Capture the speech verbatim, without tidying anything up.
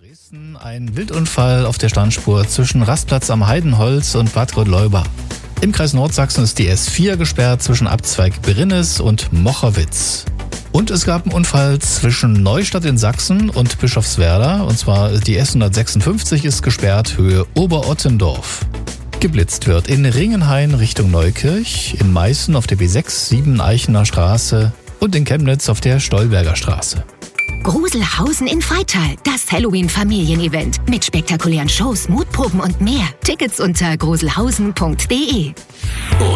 Dresden ein Wildunfall auf der Standspur zwischen Rastplatz am Heidenholz und Bad Godleuba. Im Kreis Nordsachsen ist die S vier gesperrt zwischen Abzweig Berinnis und Mocherwitz. Und es gab einen Unfall zwischen Neustadt in Sachsen und Bischofswerda. Und zwar die S hundertsechsundfünfzig ist gesperrt, Höhe Oberottendorf. Geblitzt wird in Ringenhain Richtung Neukirch, in Meißen auf der B sechs sieben Eichener Straße und in Chemnitz auf der Stolberger Straße. Gruselhausen in Freital, das Halloween-Familienevent mit spektakulären Shows, Mutproben und mehr. Tickets unter gruselhausen punkt de.